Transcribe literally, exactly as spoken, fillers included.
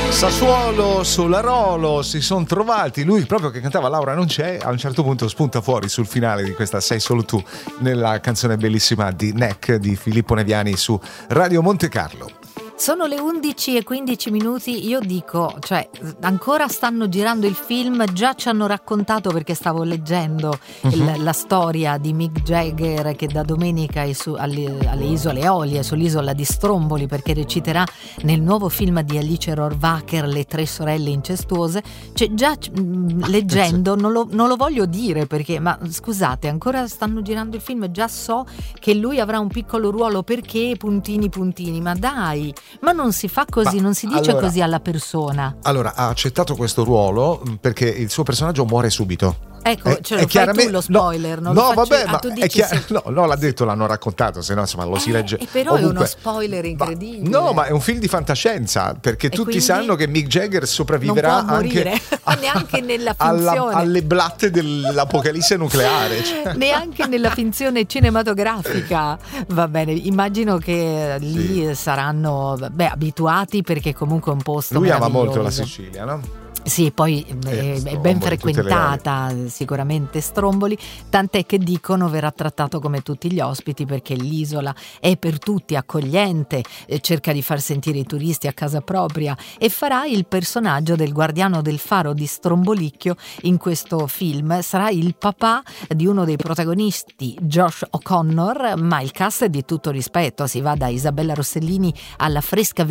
Sassuolo, Solarolo si sono trovati, lui proprio che cantava Laura non c'è, a un certo punto spunta fuori sul finale di questa Sei solo tu, nella canzone bellissima di Neck di Filippo Neviani su Radio Monte Carlo. Sono le undici e quindici minuti, io dico, cioè ancora stanno girando il film, già ci hanno raccontato, perché stavo leggendo uh-huh. il, la storia di Mick Jagger che da domenica è su, alle, alle Isole Eolie, sull'isola di Stromboli, perché reciterà nel nuovo film di Alice Rohrwacher, Le tre sorelle incestuose. Cioè già mh, leggendo, non lo, non lo voglio dire perché, ma scusate, ancora stanno girando il film, già so che lui avrà un piccolo ruolo, perché puntini puntini, ma dai, ma non si fa così, ma non si dice allora, così alla persona. Allora, ha accettato questo ruolo perché il suo personaggio muore subito. Ecco, è, ce lo è fai chiaramente, tu lo spoiler, no, non no lo faccio, vabbè, ah, ma tu è dici chiaro, se... no, no, l'ha detto, l'hanno raccontato, se no insomma lo si legge. E però ovunque. È uno spoiler incredibile. Ma, no, ma è un film di fantascienza, perché e tutti sanno che Mick Jagger sopravviverà anche a, neanche nella finzione alla, alle blatte dell'apocalisse nucleare. Cioè. Neanche nella finzione cinematografica. Va bene, immagino che lì sì. saranno beh, abituati, perché comunque è un posto Lui ama meraviglioso. molto la Sicilia, no? Sì, poi eh, è ben frequentata sicuramente Stromboli, tant'è che dicono verrà trattato come tutti gli ospiti, perché l'isola è per tutti, accogliente, eh, cerca di far sentire i turisti a casa propria, e farà il personaggio del guardiano del faro di Strombolicchio in questo film. Sarà il papà di uno dei protagonisti, Josh O'Connor, ma il cast è di tutto rispetto, si va da Isabella Rossellini alla fresca